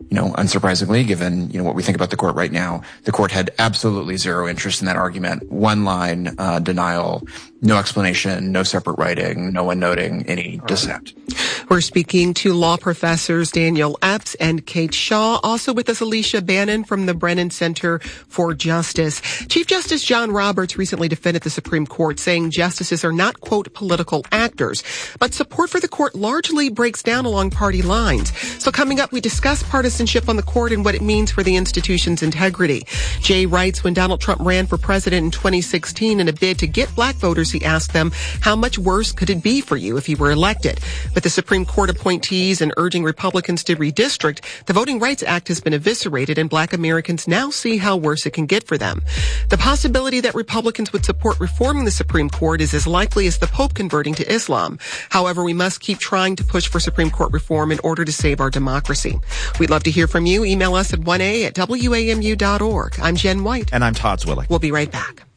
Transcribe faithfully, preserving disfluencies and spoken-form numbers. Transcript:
you know, unsurprisingly, given, you know, what we think about the court right now, the court had absolutely zero interest in that argument. One line, uh, denial, no explanation, no separate writing, no one noting any dissent. We're speaking to law professors Daniel Epps and Kate Shaw. Also with us, Alicia Bannon from the Brennan Center for Justice. Chief Justice John Roberts recently defended the Supreme Court, saying justices are not, quote, political actors. But support for the court largely breaks down along party lines. So coming up, we discuss partisanship on the court and what it means for the institution's integrity. Jay writes, when Donald Trump ran for president in twenty sixteen in a bid to get black voters, he asked them, how much worse could it be for you if you were elected? With the Supreme Court appointees and urging Republicans to redistrict, the Voting Rights Act has been eviscerated and black Americans now see how worse it can get for them. The possibility that Republicans would support reforming the Supreme Court is as likely as the Pope converting to Islam. However, we must keep trying to push for Supreme Court reform in order to save our democracy. We'd love to hear from you. Email us at one a at W A M U dot org. I'm Jen White. And I'm Todd Zwillick. We'll be right back.